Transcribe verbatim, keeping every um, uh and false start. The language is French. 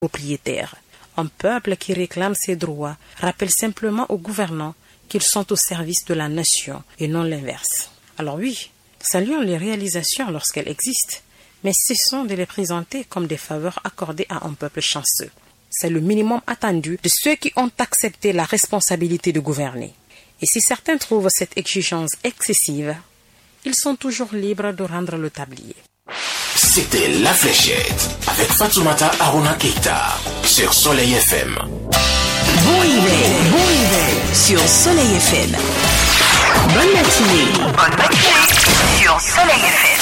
propriétaires. Un peuple qui réclame ses droits rappelle simplement aux gouvernants qu'ils sont au service de la nation et non l'inverse. Alors oui, saluons les réalisations lorsqu'elles existent, mais cessons de les présenter comme des faveurs accordées à un peuple chanceux. C'est le minimum attendu de ceux qui ont accepté la responsabilité de gouverner. Et si certains trouvent cette exigence excessive, ils sont toujours libres de rendre le tablier. C'était La Fléchette avec Fatoumata Aruna Keita sur Soleil F M. Bon hiver, bon hiver sur Soleil F M. Bonne matinée. Bonne matinée sur Soleil F M.